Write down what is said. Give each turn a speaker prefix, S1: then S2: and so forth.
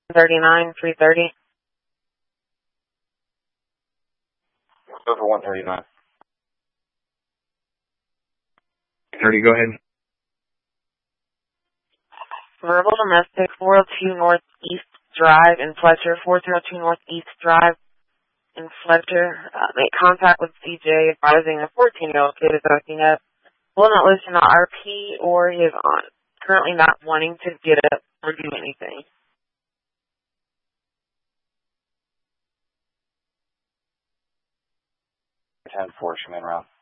S1: 39, 330.
S2: Over 139.
S3: 30, go ahead.
S1: Verbal domestic, 402 Northeast Drive in Fletcher, 402 Northeast Drive in Fletcher. Make contact with CJ advising a 14-year-old kid is acting up. Will not listen to RP or his aunt. Currently not wanting to get up or do anything.
S2: 10-4, Shaman round.